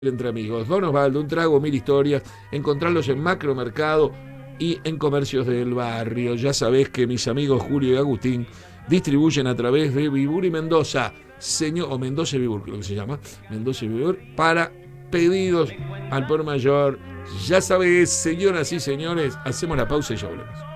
entre amigos. Don Osvaldo, un trago, mil historias. Encontrarlos en Macromercado y en comercios del barrio. Ya sabés que mis amigos Julio y Agustín distribuyen a través de Vibur y Mendoza, o Mendoza y Vibur, creo que se llama, Mendoza y Vibur, para pedidos al por mayor. Ya sabés, señoras y señores, hacemos la pausa y ya volvemos.